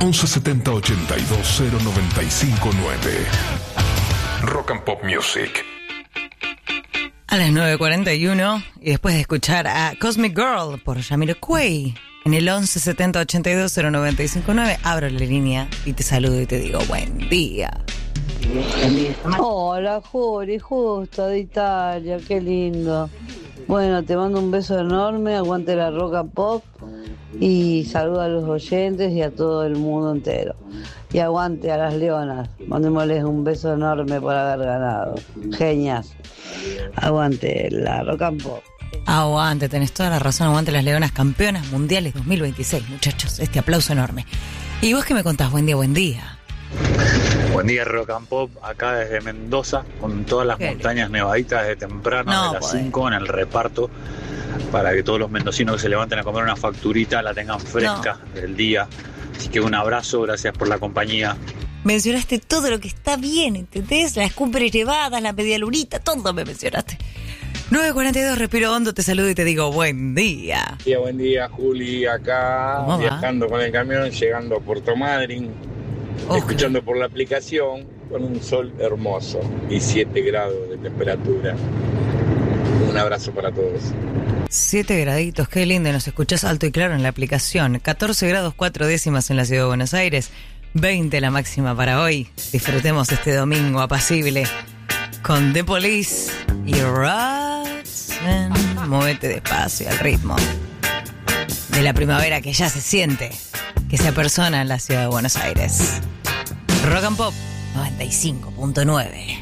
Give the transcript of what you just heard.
1170 82 0959. Rock and Pop Music. A las 9:41, y después de escuchar a Cosmic Girl por Jamiroquai, en el 1170 82 0959, abro la línea y te saludo y te digo buen día. Hola, Juli, justo de Italia, qué lindo. Bueno, te mando un beso enorme, aguante la Rock and Pop y saludo a los oyentes y a todo el mundo entero. Y aguante a las leonas, mandémosles un beso enorme por haber ganado. Genias. Aguante la Rock and Pop. Aguante, tenés toda la razón, aguante las leonas, campeonas mundiales 2026, muchachos, este aplauso enorme. ¿Y vos qué me contás? Buen día, buen día. Buen día, Rock and Pop, acá desde Mendoza, con todas las montañas nevaditas de temprano, de las 5 en el reparto, para que todos los mendocinos que se levanten a comer una facturita la tengan fresca del día. Así que un abrazo, gracias por la compañía. Mencionaste todo lo que está bien, ¿entendés? Las cumbres llevadas, la medialunita, todo me mencionaste. 9:42, respiro hondo, te saludo y te digo buen día. Buen día, Juli, acá viajando con el camión, llegando a Puerto Madryn, escuchando por la aplicación, con un sol hermoso y 7 grados de temperatura. Un abrazo para todos. 7 graditos, qué lindo, nos escuchás alto y claro en la aplicación. 14 grados 4 décimas en la ciudad de Buenos Aires, 20 la máxima para hoy. Disfrutemos este domingo apacible con The Police y Roxanne. Móvete despacio al ritmo de la primavera que ya se siente, que se apersona en la ciudad de Buenos Aires. Rock and Pop 95.9.